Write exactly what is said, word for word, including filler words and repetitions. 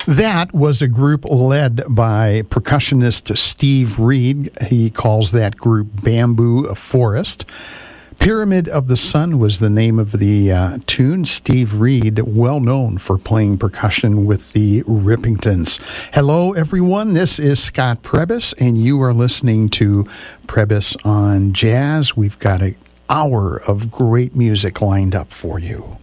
That was a group led by percussionist Steve Reed. He calls that group Bamboo Forest. Pyramid of the Sun was the name of the uh, tune. Steve Reed, well known for playing percussion with the Rippingtons. Hello, everyone. This is Scott Prebys, and you are listening to Prebys on Jazz. We've got an hour of great music lined up for you.